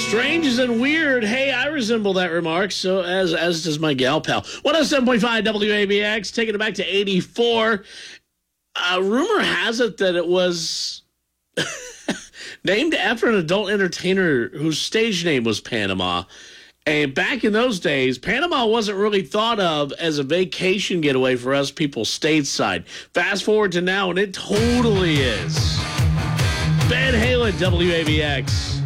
Strange and weird. Hey, I resemble that remark. So as does my gal pal. 107.5 WABX, taking it back to 84. Rumor has it that it was named after an adult entertainer whose stage name was Panama. And back in those days, Panama wasn't really thought of as a vacation getaway for us people stateside. Fast forward to now, and it totally is. Van Halen, WABX.